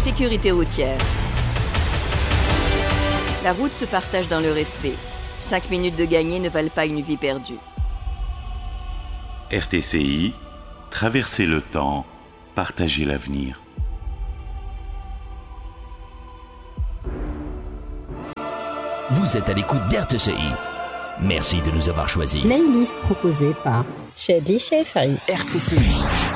Sécurité routière. La route se partage dans le respect. 5 minutes de gagné ne valent pas une vie perdue. RTCI, traverser le temps, partager l'avenir. Vous êtes à l'écoute d'RTCI. Merci de nous avoir choisis. Playlist proposée par Chedli Chefari. RTCI.